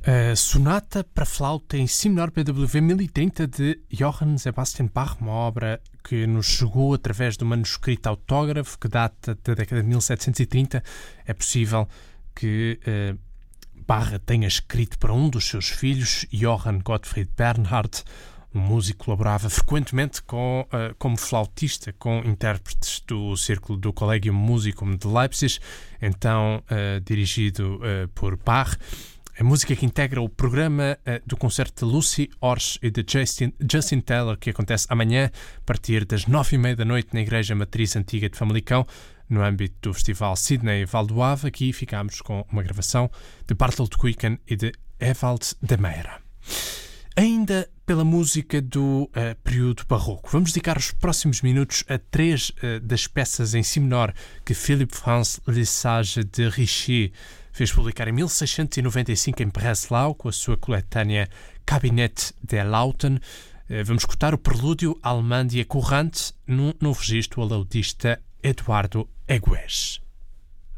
A Sonata para flauta em Si menor BWV 1030 de Johann Sebastian Bach, uma obra que nos chegou através de um manuscrito autógrafo que data da década de 1730. É possível que Bach tenha escrito para um dos seus filhos, Johann Gottfried Bernhard. O músico colaborava frequentemente como flautista com intérpretes do Círculo do Collegium Musicum de Leipzig, então dirigido por Bach. A música que integra o programa do concerto de Lucy Orch e de Justin Taylor, que acontece amanhã, a partir das 9h30 da noite, na Igreja Matriz Antiga de Famalicão, no âmbito do Festival Sydney Valdoave. Aqui ficamos com uma gravação de Barthold Kuiken e de Ewald de Meyer. Ainda pela música do período barroco, vamos dedicar os próximos minutos a três das peças em si menor que Philippe Franz Lesage de Richet fez publicar em 1695 em Breslau, com a sua coletânea Kabinett der Lauten. Vamos escutar o prelúdio Allemândia Courante no registro alaudista Eduardo Egues.